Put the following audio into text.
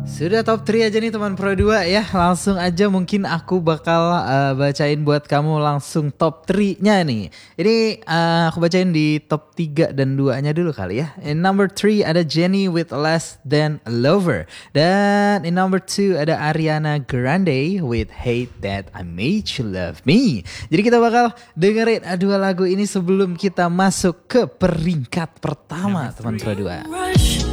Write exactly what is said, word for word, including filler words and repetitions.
Sudah top tiga aja nih teman Pro dua ya. Langsung aja mungkin aku bakal uh, bacain buat kamu langsung top tiga-nya nih. Ini uh, aku bacain di top tiga dan dua-nya dulu kali ya. In number three ada Jennie with Less Than a Lover. Dan in number two ada Ariana Grande with Hate That I Made You Love Me. Jadi kita bakal dengerin dua lagu ini sebelum kita masuk ke peringkat pertama teman Pro dua.